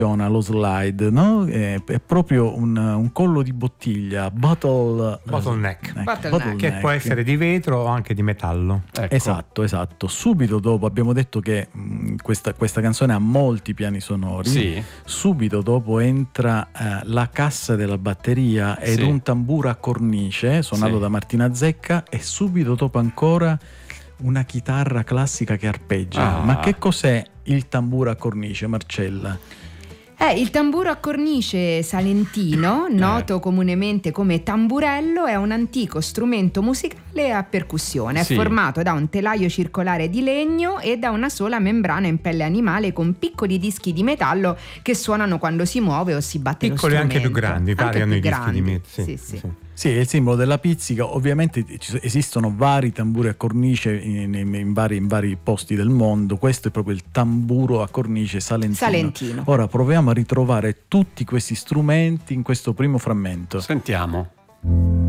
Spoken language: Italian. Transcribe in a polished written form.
lo slide, no? È proprio un collo di bottiglia, bottleneck, che può essere di vetro o anche di metallo. Ecco. Esatto. Subito dopo abbiamo detto che questa canzone ha molti piani sonori. Sì. Subito dopo entra la cassa della batteria ed un tamburo a cornice suonato da Martina Zecca, e subito dopo ancora una chitarra classica che arpeggia. Ma che cos'è il tamburo a cornice, Marcella? Il tamburo a cornice salentino, noto comunemente come tamburello, è un antico strumento musicale a percussione. È formato da un telaio circolare di legno e da una sola membrana in pelle animale con piccoli dischi di metallo che suonano quando si muove o si batte lo strumento. Piccoli anche più grandi, variano i dischi di metallo. Sì, è il simbolo della pizzica. Ovviamente esistono vari tamburi a cornice in vari posti del mondo. Questo è proprio il tamburo a cornice salentino. Ora proviamo a ritrovare tutti questi strumenti in questo primo frammento. Sentiamo.